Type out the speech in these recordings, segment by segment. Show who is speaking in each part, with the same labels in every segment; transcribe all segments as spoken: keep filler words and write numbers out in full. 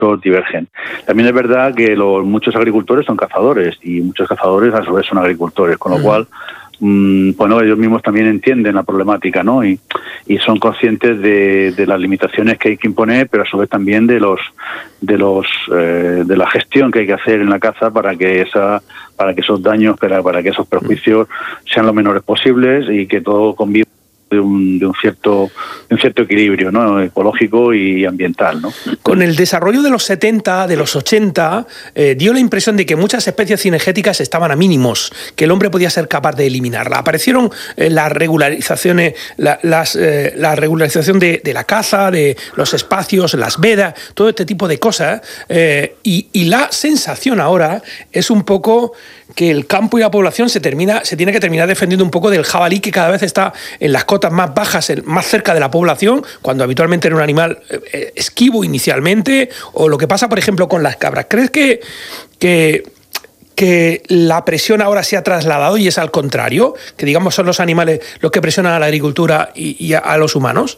Speaker 1: divergen. También es verdad que los, muchos agricultores son cazadores y muchos cazadores a su vez son agricultores, con lo uh-huh. cual mmm, bueno, ellos mismos también entienden la problemática, ¿no? Y, y son conscientes de, de las limitaciones que hay que imponer, pero a su vez también de los de los eh, de la gestión que hay que hacer en la caza para que esa para que esos daños, para, para que esos perjuicios sean lo menores posibles y que todo conviva de un, de un cierto de un cierto equilibrio, ¿no? Ecológico y ambiental, ¿no?
Speaker 2: Con el desarrollo de los setenta, de los ochenta, eh, dio la impresión de que muchas especies cinegéticas estaban a mínimos, que el hombre podía ser capaz de eliminarla. Aparecieron eh, las regularizaciones, la, las, eh, la regularización de, de la caza, de los espacios, las vedas, todo este tipo de cosas, eh, y, y la sensación ahora es un poco que el campo y la población se termina, se tiene que terminar defendiendo un poco del jabalí, que cada vez está en las cotas más bajas, más cerca de la población, cuando habitualmente era un animal eh, esquivo inicialmente, o lo que pasa, por ejemplo, con las cabras. ¿Crees que, que, que la presión ahora se ha trasladado y es al contrario? Que, digamos, son los animales los que presionan a la agricultura y, y a, a los humanos.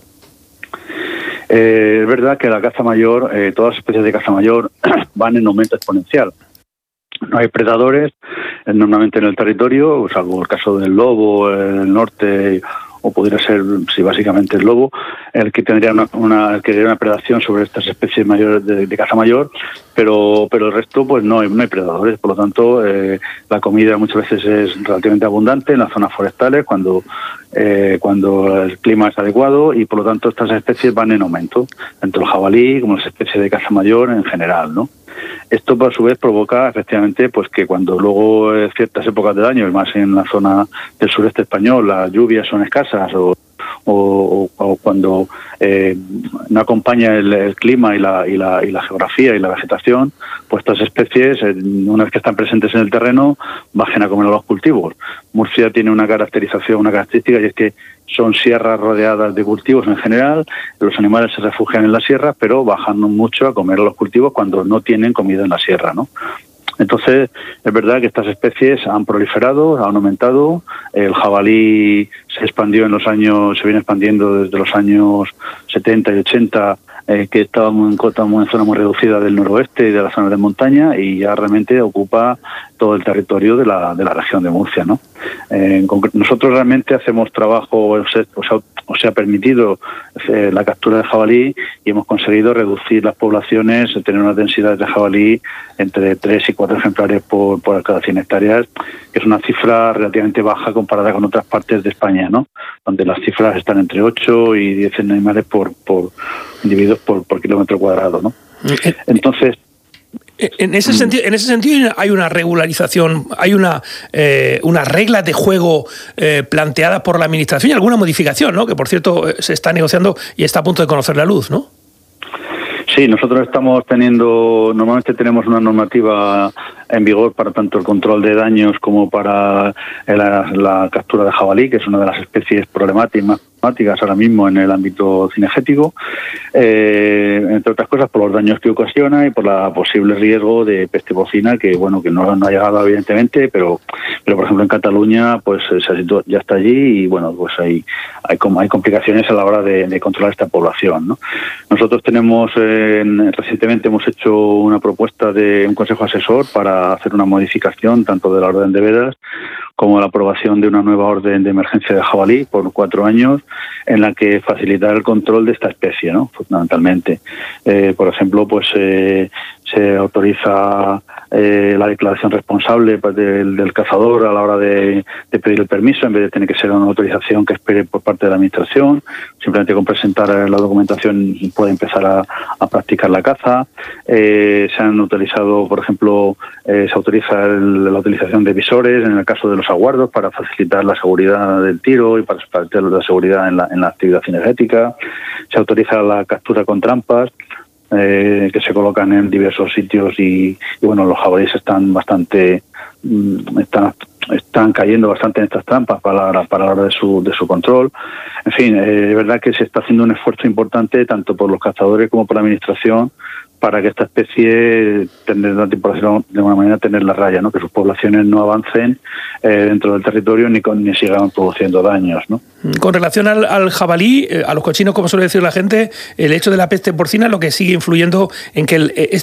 Speaker 1: Eh, es verdad que la caza mayor, eh, todas las especies de caza mayor van en aumento exponencial. No hay predadores eh, normalmente en el territorio, salvo el caso del lobo en el norte, o pudiera ser, sí, básicamente el lobo, el que tendría una, una, el que tendría una predación sobre estas especies mayores de, de caza mayor, pero pero el resto pues no hay, no hay predadores, por lo tanto eh, la comida muchas veces es relativamente abundante en las zonas forestales cuando eh, cuando el clima es adecuado, y por lo tanto estas especies van en aumento, tanto el jabalí como las especies de caza mayor en general, ¿no? Esto, por su vez, provoca efectivamente pues que cuando luego en ciertas épocas del año, y más en la zona del sureste español, las lluvias son escasas o, o, o cuando eh, no acompaña el, el clima y la, y, la, y la geografía y la vegetación, pues estas especies, eh, una vez que están presentes en el terreno, bajen a comer a los cultivos. Murcia tiene una caracterización, una característica, y es que son sierras rodeadas de cultivos en general. Los animales se refugian en las sierras, pero bajan mucho a comer a los cultivos cuando no tienen comida en la sierra, ¿no? Entonces, es verdad que estas especies han proliferado, han aumentado. El jabalí se expandió en los años, se viene expandiendo desde los años setenta y ochenta, eh, que estaba muy en cota, muy en zona muy reducida del noroeste y de la zona de montaña, y ya realmente ocupa todo el territorio de la de la región de Murcia, ¿no? Eh, nosotros realmente hacemos trabajo, o se, o sea, o se ha permitido eh, la captura de jabalí, y hemos conseguido reducir las poblaciones, tener una densidad de jabalí entre tres y cuatro ejemplares por, por cada cien hectáreas, que es una cifra relativamente baja comparada con otras partes de España, ¿no? Donde las cifras están entre ocho y diez animales por, por individuos por, por kilómetro cuadrado, ¿no? Entonces,
Speaker 2: En ese sentido, en ese sentido hay una regularización, hay una eh, unas reglas de juego eh, planteadas por la Administración y alguna modificación, ¿no? Que, por cierto, se está negociando y está a punto de conocer la luz, ¿no?
Speaker 1: Sí, nosotros estamos teniendo, normalmente tenemos una normativa en vigor para tanto el control de daños como para la, la captura de jabalí, que es una de las especies problemáticas más problemáticas ahora mismo en el ámbito cinegético, eh, entre otras cosas por los daños que ocasiona y por la posible riesgo de peste porcina, que bueno, que no, no ha llegado evidentemente, pero pero por ejemplo en Cataluña pues se ya está allí, y bueno, pues hay hay, hay complicaciones a la hora de, de controlar esta población, ¿no? Nosotros tenemos eh, recientemente hemos hecho una propuesta de un consejo asesor para hacer una modificación tanto de la orden de vedas como la aprobación de una nueva orden de emergencia de jabalí por cuatro años, en la que facilitar el control de esta especie, ¿no? Fundamentalmente. Eh, por ejemplo, pues eh, se autoriza eh, la declaración responsable del, del cazador a la hora de, de pedir el permiso, en vez de tener que ser una autorización que espere por parte de la Administración. Simplemente con presentar la documentación puede empezar a, a practicar la caza. Eh, se han utilizado, por ejemplo, eh, se autoriza el, la utilización de visores en el caso de los aguardos para facilitar la seguridad del tiro y para facilitar la seguridad en la, en la actividad cinegética. Se autoriza la captura con trampas, eh, que se colocan en diversos sitios, y, y bueno, los jabalíes están bastante están están cayendo bastante en estas trampas para la, para la hora de su de su control. En fin, eh, es verdad que se está haciendo un esfuerzo importante tanto por los cazadores como por la Administración para que esta especie, tener, por decirlo de alguna manera, tener la raya, ¿no? Que sus poblaciones no avancen eh, dentro del territorio ni, con, ni sigan produciendo daños, ¿no?
Speaker 2: Con relación al, al jabalí, eh, a los cochinos, como suele decir la gente, el hecho de la peste porcina lo que sigue influyendo en que el,